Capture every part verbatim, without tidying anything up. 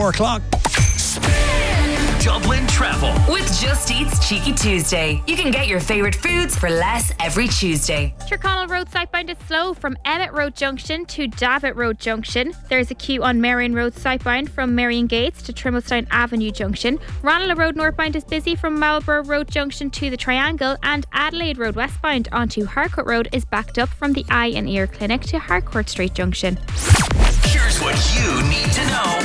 four o'clock. Dublin Travel with Just Eat's Cheeky Tuesday. You can get your favourite foods for less every Tuesday. Tyrconnell Road southbound is slow from Emmett Road Junction to Davitt Road Junction. There's a queue on Marion Road southbound from Marion Gates to Trimmelstown Avenue Junction. Ranelagh Road northbound is busy from Marlborough Road Junction to the Triangle, and Adelaide Road westbound onto Harcourt Road is backed up from the Eye and Ear Clinic to Harcourt Street Junction. Here's what you need to know.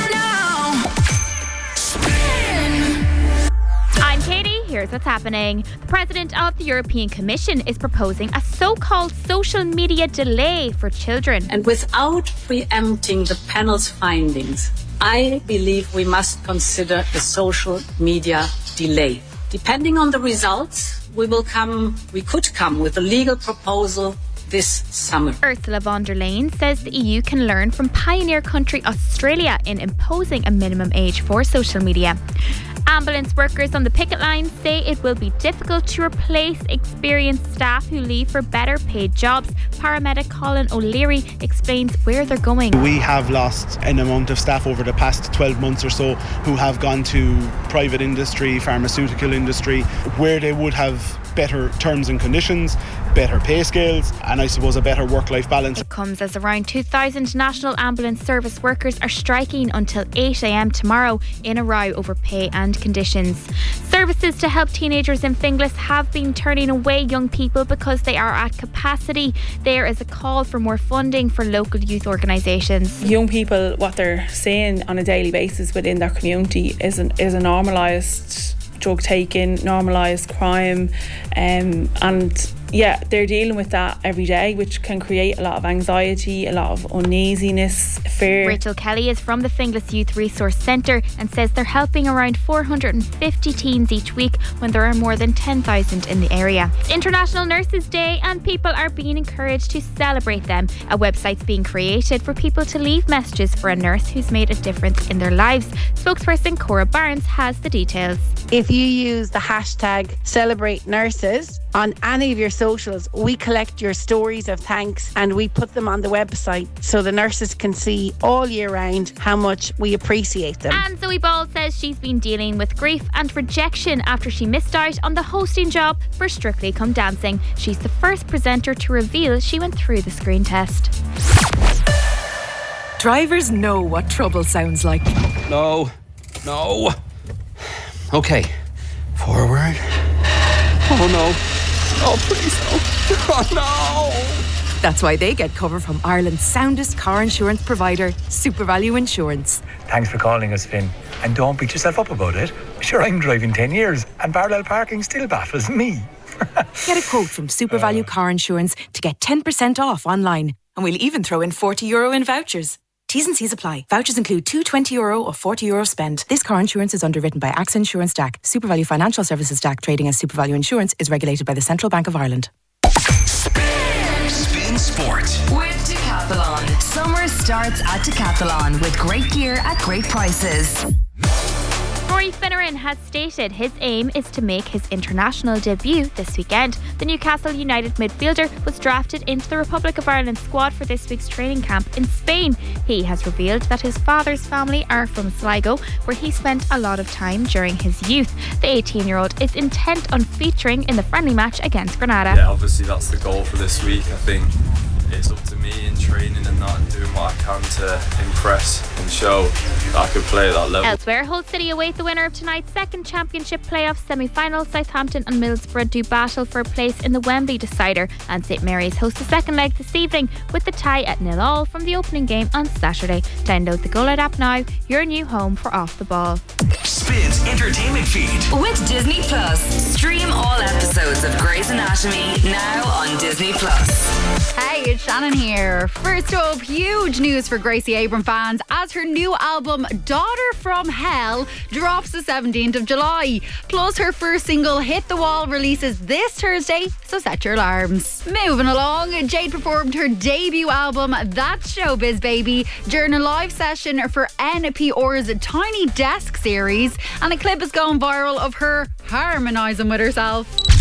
I'm Katie, here's what's happening. The President of the European Commission is proposing a so-called social media delay for children. And without preempting the panel's findings, I believe we must consider a social media delay. Depending on the results, we will come, we could come with a legal proposal this summer. Ursula von der Leyen says the E U can learn from pioneer country Australia in imposing a minimum age for social media. Ambulance workers on the picket line say it will be difficult to replace experienced staff who leave for better paid jobs. Paramedic Colin O'Leary explains where they're going. We have lost an amount of staff over the past twelve months or so who have gone to private industry, pharmaceutical industry, where they would have better terms and conditions, better pay scales, and I suppose a better work-life balance. It comes as around two thousand National Ambulance Service workers are striking until eight a.m. tomorrow in a row over pay and conditions. Services to help teenagers in Finglas have been turning away young people because they are at capacity. There is a call for more funding for local youth organisations. Young people, what they're seeing on a daily basis within their community is an, is a normalised drug taking, normalised crime, um, and yeah, they're dealing with that every day, which can create a lot of anxiety, a lot of uneasiness, fear. Rachel Kelly is from the Finglas Youth Resource Centre and says they're helping around four hundred fifty teens each week when there are more than ten thousand in the area. It's International Nurses Day and people are being encouraged to celebrate them. A website's being created for people to leave messages for a nurse who's made a difference in their lives. Spokesperson Cora Barnes has the details. If you use the hashtag Celebrate Nurses on any of your socials, we collect your stories of thanks and we put them on the website so the nurses can see all year round how much we appreciate them. And Zoe Ball says she's been dealing with grief and rejection after she missed out on the hosting job for Strictly Come Dancing. She's the first presenter to reveal she went through the screen test. Drivers know what trouble sounds like. No, no. Okay, forward. Oh no. Oh, please no. Oh no. That's why they get cover from Ireland's soundest car insurance provider, SuperValue Insurance. Thanks for calling us, Finn. And don't beat yourself up about it. Sure, I'm driving ten years and parallel parking still baffles me. Get a quote from SuperValue uh, Car Insurance to get ten percent off online. And we'll even throw in forty euro in vouchers. T's and C's apply. Vouchers include two twenty euro or forty euro spend. This car insurance is underwritten by AXA Insurance D A C. SuperValue Financial Services D A C, trading as SuperValue Insurance, is regulated by the Central Bank of Ireland. Spin, Spin Sport with Decathlon. Summer starts at Decathlon with great gear at great prices. Rory Finneran has stated his aim is to make his international debut this weekend. The Newcastle United midfielder was drafted into the Republic of Ireland squad for this week's training camp in Spain. He has revealed that his father's family are from Sligo, where he spent a lot of time during his youth. The eighteen-year-old is intent on featuring in the friendly match against Granada. Yeah, obviously that's the goal for this week. I think it's up to me in training and not doing what I can to impress and show that I can play at that level. Elsewhere, Hull City await the winner of tonight's second championship playoff semi-final. Southampton and Middlesbrough do battle for a place in the Wembley decider, and St Mary's host the second leg this evening with the tie at nil all from the opening game on Saturday. Download the Go Loud app now, your new home for Off the Ball. Spins entertainment feed with Disney Plus. Stream all episodes of Grey's Anatomy now on Disney Plus. Hey, it's Shannon here. First up, huge news for Gracie Abrams fans as her new album Daughter from Hell drops the seventeenth of July. Plus her first single Hit the Wall releases this Thursday, so set your alarms. Moving along, Jade performed her debut album That's Showbiz Baby during a live session for N P R's Tiny Desk series, and a clip has gone viral of her harmonising with herself.